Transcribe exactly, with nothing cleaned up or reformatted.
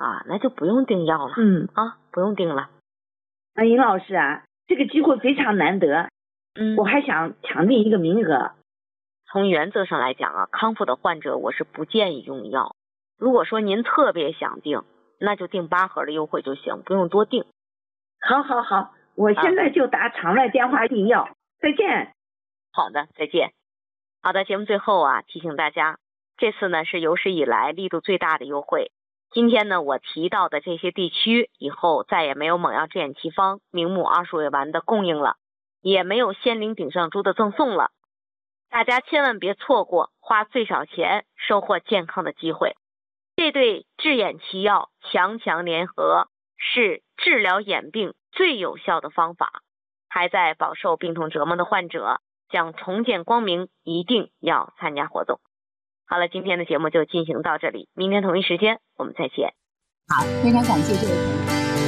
啊，那就不用订药了。 嗯啊，不用订了。 啊，尹老师啊，这个机会非常难得， 嗯， 我还想抢订一个名额。 从原则上来讲啊，康复的患者我是不建议用药。如果说您特别想订，那就订八盒的优惠就行，不用多订。 好好好，我现在就打场外电话订药。再见。 好的，再见。好的，节目最后啊，提醒大家，这次呢是有史以来力度最大的优惠。今天呢我提到的这些地区以后再也没有猛药智眼奇方明目二鼠尾丸的供应了，也没有仙灵顶上珠的赠送了。大家千万别错过花最少钱收获健康的机会。这对智眼奇药强强联合，是治疗眼病最有效的方法。还在饱受病痛折磨的患者想重见光明，一定要参加活动。好了，今天的节目就进行到这里，明天同一时间我们再见。 好，非常感谢这位朋友。